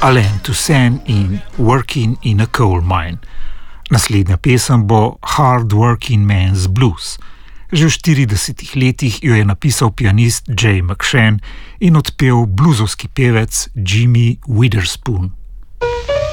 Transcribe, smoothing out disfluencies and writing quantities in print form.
Alain Toussaint in Working in a Coal Mine. Naslednja pesem bo Hard Working Man's Blues. Že v 40 letih jo je napisal pianist Jay McShann in odpel bluzovski pevec Jimmy Witherspoon.